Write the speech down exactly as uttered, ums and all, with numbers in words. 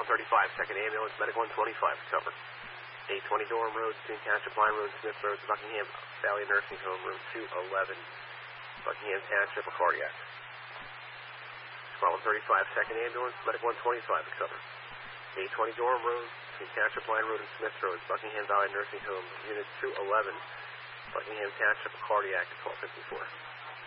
thirty-five, second ambulance, medic one twenty-five, recover. eight twenty Durham Road, between Township Line Road, Smith Road, Buckingham Valley Nursing Home, room two eleven, Buckingham Township, a cardiac. Squadron thirty-five, second ambulance, medic one twenty-five, recover. eight twenty Durham Road, between Township Line Road and Smith Road, Buckingham Valley Nursing Home, unit two eleven, Buckingham Township, a cardiac at twelve fifty-four.